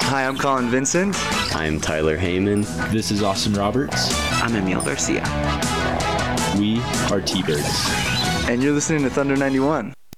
Hi, I'm Colin Vincent. I'm Tyler Heyman. This is Austin Roberts. I'm Emil Garcia. We are T-Birds. And you're listening to Thunder 91.